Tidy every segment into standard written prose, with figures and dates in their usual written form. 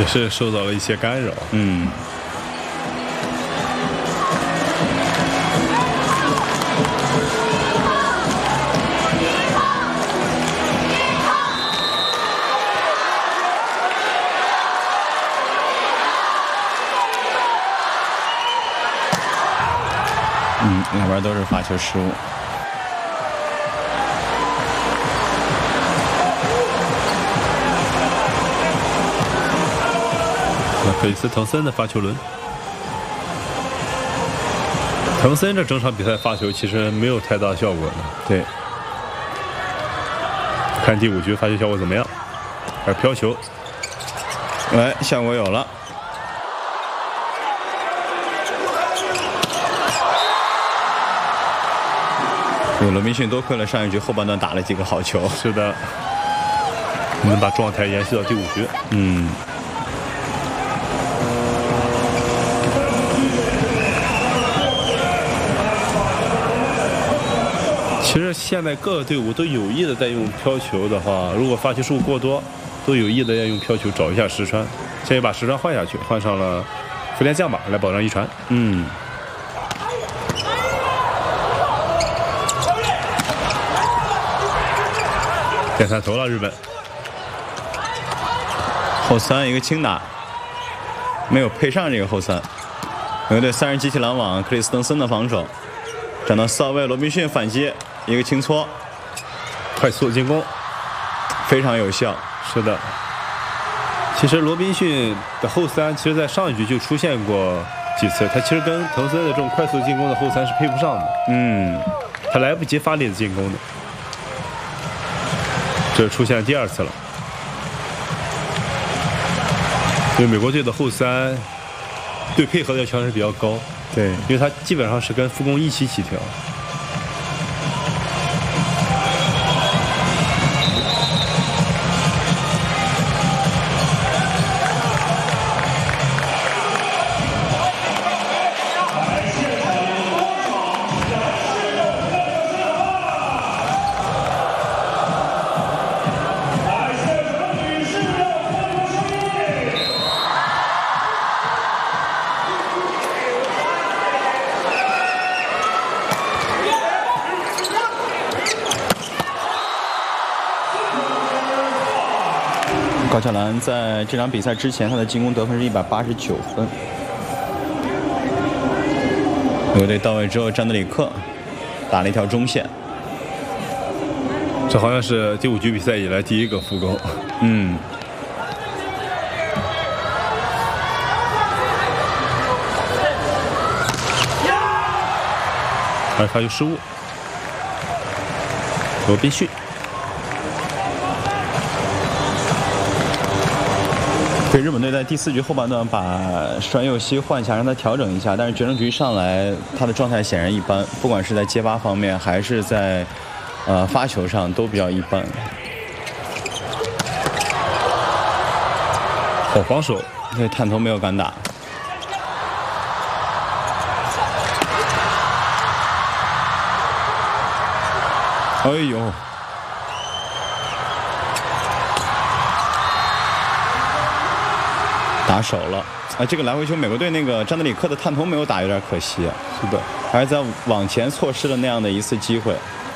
也是受到了一些干扰。 两边都是发球失误。 克里斯滕森的发球轮。滕森这整场比赛发球其实没有太大效果的。 对， 看第5局发球效果怎么样？而飘球， 哎，效果有了。罗宾逊多亏了上一局后半段打了几个好球。 是的，能把状态延续到第5局。其实现在各个队伍都有意的在用飘球的话，如果发球数过多，都有意的要用飘球找一下石川。现在把石川换下去，换上了福田将马来保障一传。点三投了日本。 后三一个轻打，没有配上这个后三。美国队3人集体拦网，克里斯滕森的防守，转到4号位罗宾逊反击，一个轻搓， 快速进攻， 非常有效。 是的，其实罗宾逊的后三，其实在上一局就出现过几次，他其实跟滕森的这种快速进攻的后三是配不上的。他来不及发力的进攻的，这出现第2次了。因为美国队的后三对配合的要求还是比较高， 对， 因为他基本上是跟副攻一起起跳。 高桥兰在这场比赛之前，他的进攻得分是189分。美国队到位之后，詹德里克打了一条中线， 这好像是第5局比赛以来第1个副攻。而发球失误，罗宾逊。 对，日本队在第4局后半段把栓佑希换下，让他调整一下，但是决胜局上来他的状态显然一般，不管是在接发方面还是在发球上都比较一般。 好防守， 对，探头没有敢打。哎呦！打手了，这个来回球，美国队那个詹德里克的探头没有打，有点可惜。 是的， 还是在往前错失了那样的一次机会。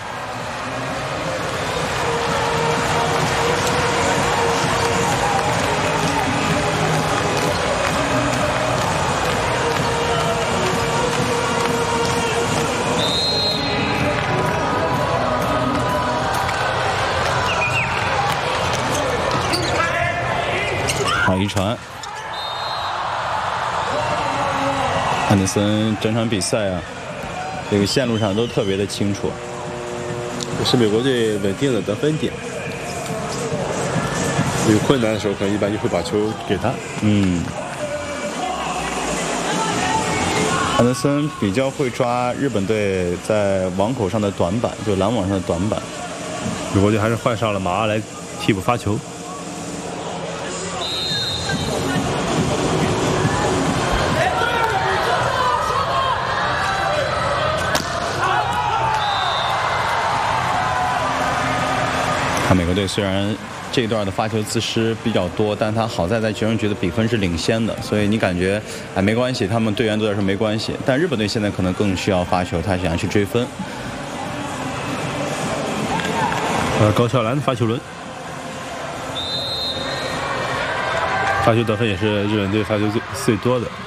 好一传。安德森整场比赛啊，这个线路上都特别的清楚， 也是美国队稳定的得分点。有困难的时候，可能一般就会把球给他。 安德森比较会抓日本队在网口上的短板，就拦网上的短板。 美国队还是换上了马阿来替补发球。 看美国队虽然这一段的发球自失比较多，但他好在决胜局的比分是领先的，所以你感觉哎没关系，他们队员都在说没关系。但日本队现在可能更需要发球，他想要去追分。 高桥兰的发球轮，发球得分也是日本队发球最多的。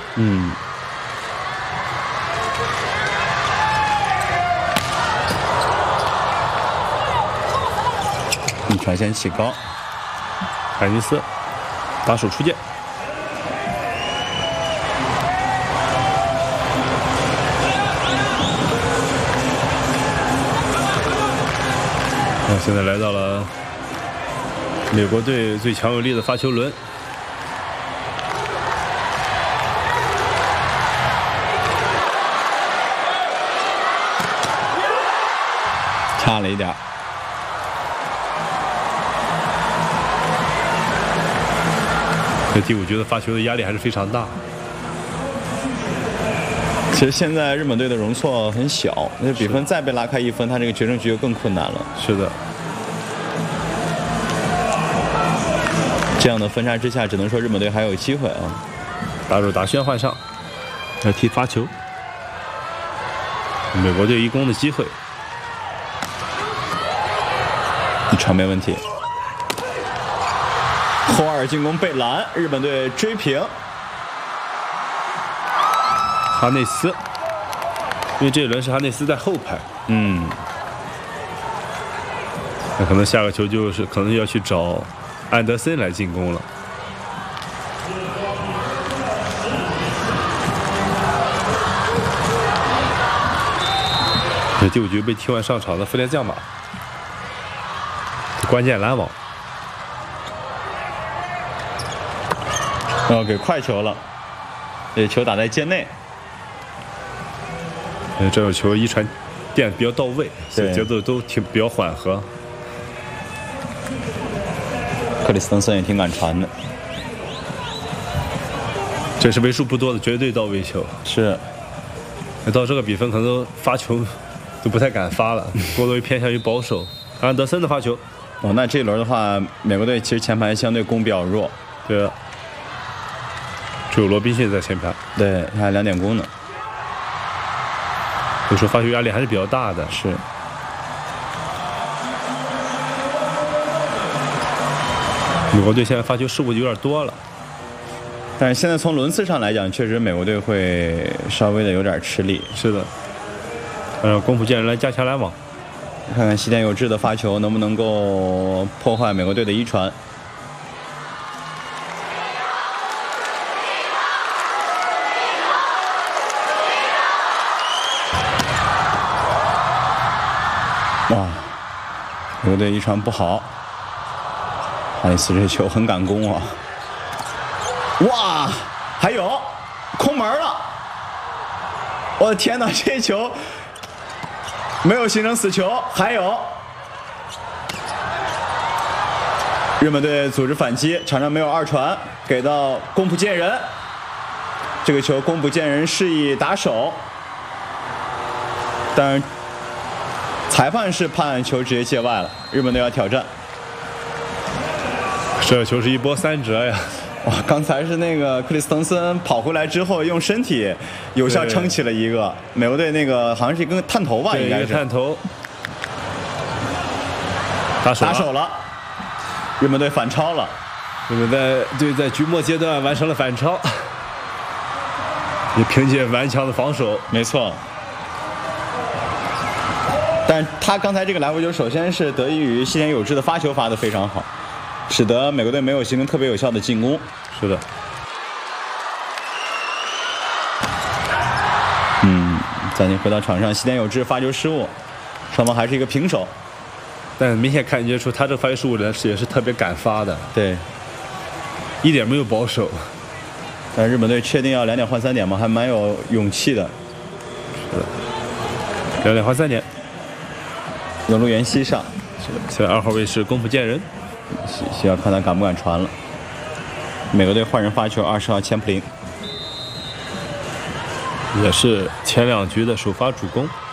一传线起高， 海尼斯打手出界。现在来到了美国队最强有力的发球轮， 差了一点。 这第5局的发球的压力还是非常大。 其实现在日本队的容错很小，那比分再被拉开1分，他这个决胜局就更困难了。 是的， 这样的分差之下，只能说日本队还有机会啊。 打手打旋换上，要踢发球，美国队一攻的机会。 一传没问题，后二进攻被拦，日本队追平。 哈内斯，因为这一轮是哈内斯在后排，那可能下个球就是可能要去找安德森来进攻了。这第5局被替换上场的福连将马，关键拦网， 给快球了，这球打在界内。 这种球一传电比较到位，所以节奏都比较缓和。 克里斯滕森也挺敢传的， 这是为数不多的绝对到位球。 是， 到这个比分可能发球都不太敢发了，过多于偏向于保守。安德森的发球， 那这一轮的话，美国队其实前排相对攻比较弱， 对啊，只有罗宾逊在前排， 对，还2点攻呢。 所以说发球压力还是比较大的。 是。 美国队现在发球失误有点多了， 但是现在从轮次上来讲，确实美国队会稍微的有点吃力。 是的，让宫浦健人来加强拦网， 看看西田有志的发球能不能够破坏美国队的一传。哇，美国队一传不好，哈里斯这球很敢攻啊！哇，还有空门了！我的天哪，这球没有形成死球，还有日本队组织反击，场上没有二传，给到宫浦健人，这个球宫浦健人示意打手，但是裁判是判球直接界外了，日本队要挑战。 这球是一波3折呀！ 哇，刚才是那个克里斯滕森跑回来之后，用身体有效撑起了一个美国队那个好像是一根探头吧，应该是探头，打手了， 日本队反超了， 日本队在局末阶段完成了反超，也凭借顽强的防守， 没错。但他刚才这个来回球，首先是得益于西田有志的发球发得非常好，使得美国队没有形成特别有效的进攻。 是的。 暂停回到场上，西田有志发球失误，双方还是一个平手。 但明显感觉出他这个发球失误也是特别敢发的， 对， 一点没有保守。 但日本队确定要2点换3点吗？还蛮有勇气的。 是的，2点换3点。 永禄元希上， 现在2号位是宫浦健人， 需要看他敢不敢传了。美国队换人发球，20号千普林， 也是前2局的首发主攻。